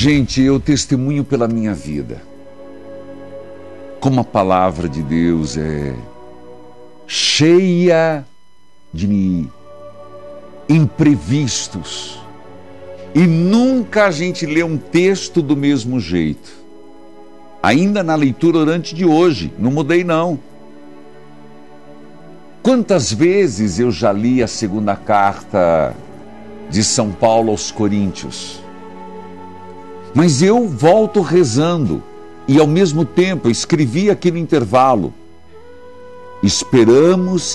Gente, eu testemunho pela minha vida como a palavra de Deus é cheia de imprevistos. E nunca a gente lê um texto do mesmo jeito. Ainda na leitura orante de hoje, não mudei não. Quantas vezes eu já li a segunda carta de São Paulo aos Coríntios? Mas eu volto rezando e ao mesmo tempo escrevi aqui no intervalo: esperamos